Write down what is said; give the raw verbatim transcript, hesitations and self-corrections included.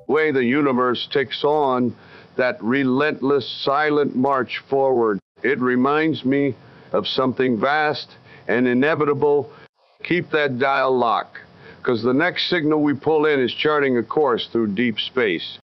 way the universe takes on that relentless, silent march forward. It reminds me of something vast and inevitable. Keep that dial locked, because the next signal we pull in is charting a course through deep space.